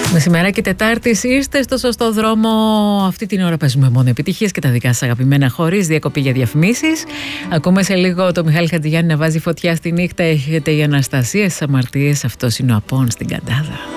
Μεσημέρα και Τετάρτη είστε στο σωστό δρόμο. Αυτή την ώρα παίζουμε μόνο επιτυχίες και τα δικά σας αγαπημένα χωρίς διακοπή για διαφημίσεις. Ακούμε σε λίγο το Μιχάλη Χατζηγιάννη να βάζει φωτιά στη νύχτα. Έχετε η Αναστασία στις αμαρτίες. Αυτός είναι ο Απών στην Καντάδα.